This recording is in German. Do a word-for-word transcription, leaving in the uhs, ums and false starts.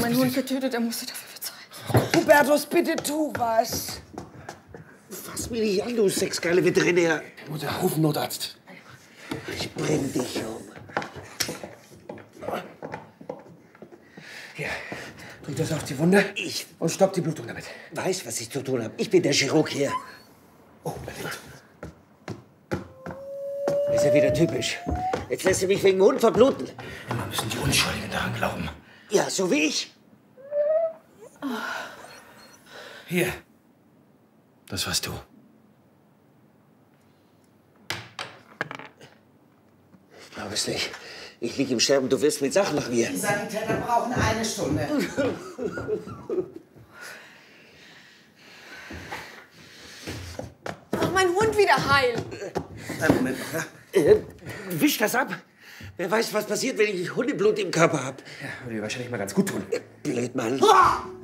meinen Hund getötet, er musste dafür bezahlen. Hubertus, bitte tu was. Fass mich nicht an, du sexgeile Veterinär. Mutter, ruf einen Notarzt. Ich bring dich um. Hier, drück das auf die Wunde. Ich und stopp die Blutung damit. weiß, was ich zu tun habe. Ich bin der Chirurg hier. Oh, da liegt. Ist ja wieder typisch. Jetzt lässt du mich wegen Hund verbluten. Immer müssen die Unschuldigen daran glauben. Ja, so wie ich. Hier. Das warst du. Ich glaube es nicht. Ich liege im Sterben, du wirst mit Sachen nach mir. Die Sanitäter brauchen eine Stunde. Mach meinen Hund wieder heil. Einen Moment noch, ja? Äh, wisch das ab. Wer weiß, was passiert, wenn ich Hundeblut im Körper habe. Ja, würde dir wahrscheinlich mal ganz gut tun. Blöd, Mann. Ah!